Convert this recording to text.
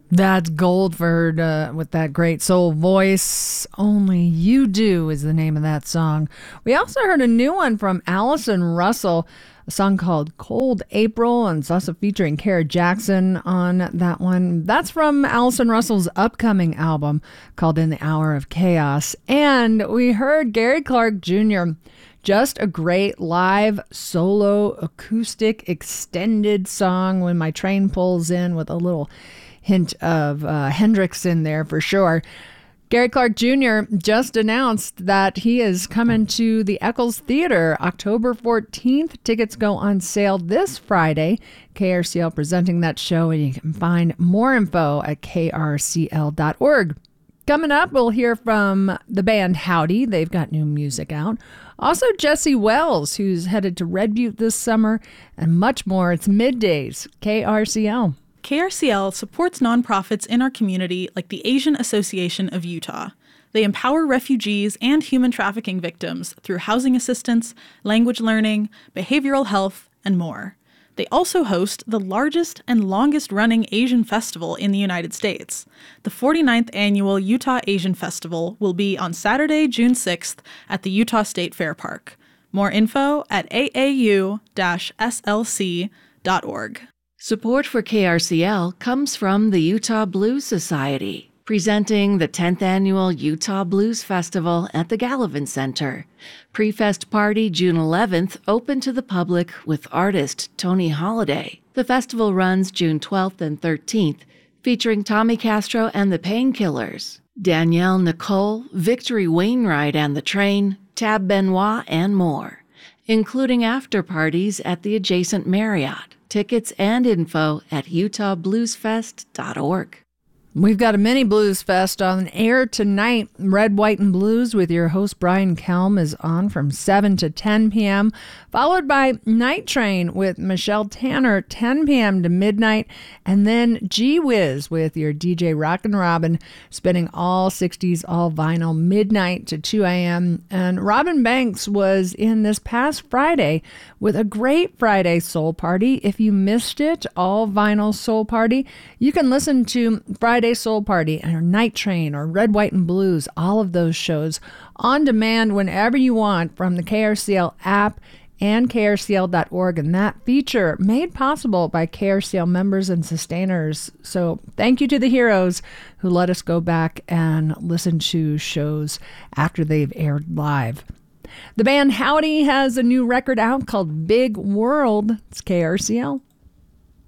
That's Goldford with that great soul voice. Only You Do is the name of that song. We also heard a new one from Allison Russell, a song called Cold April, and it's also featuring Kara Jackson on that one. That's from Allison Russell's upcoming album called In the Hour of Chaos. And we heard Gary Clark Jr., just a great live solo acoustic extended song when my train pulls in with a little hint of Hendrix in there for sure. Gary Clark Jr. just announced that he is coming to the Eccles Theater October 14th. Tickets go on sale this Friday. KRCL presenting that show, and you can find more info at krcl.org. Coming up, we'll hear from the band Howdy. They've got new music out. Also, Jesse Wells, who's headed to Red Butte this summer, and much more. It's Middays, KRCL. KRCL supports nonprofits in our community like the Asian Association of Utah. They empower refugees and human trafficking victims through housing assistance, language learning, behavioral health, and more. They also host the largest and longest-running Asian festival in the United States. The 49th Annual Utah Asian Festival will be on Saturday, June 6th at the Utah State Fair Park. More info at aau-slc.org. Support for KRCL comes from the Utah Blues Society, presenting the 10th Annual Utah Blues Festival at the Gallivan Center. Pre-fest party June 11th, open to the public with artist Tony Holiday. The festival runs June 12th and 13th, featuring Tommy Castro and the Painkillers, Danielle Nicole, Victory Wainwright and the Train, Tab Benoit, and more, including after parties at the adjacent Marriott. Tickets and info at utahbluesfest.org. We've got a mini Blues Fest on air tonight. Red, White, and Blues with your host Brian Kelm is on from 7 to 10 p.m., followed by Night Train with Michelle Tanner, 10 p.m. to midnight, and then Gee Whiz with your DJ Rockin' Robin, spinning all 60s, all vinyl, midnight to 2 a.m. And Robin Banks was in this past Friday with a great Friday Soul Party. If you missed it, all vinyl Soul Party, you can listen to Friday Soul Party or Night Train or Red, White, and Blues, all of those shows on demand whenever you want from the KRCL app and krcl.org, and that feature made possible by KRCL members and sustainers. So thank you to the heroes who let us go back and listen to shows after they've aired live. The band Howdy has a new record out called Big World. It's KRCL.